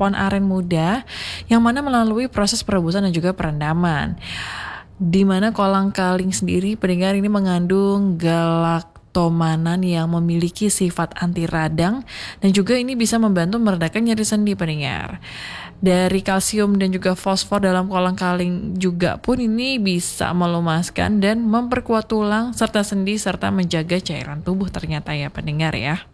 pohon aren muda yang mana melalui proses perebusan dan juga perendaman. Di mana kolang-kaling sendiri pendengar ini mengandung galaktomanan yang memiliki sifat anti radang dan juga ini bisa membantu meredakan nyeri sendi pendengar. Dari kalsium dan juga fosfor dalam kolang-kaling juga pun ini bisa melumaskan dan memperkuat tulang serta sendi serta menjaga cairan tubuh ternyata ya pendengar ya.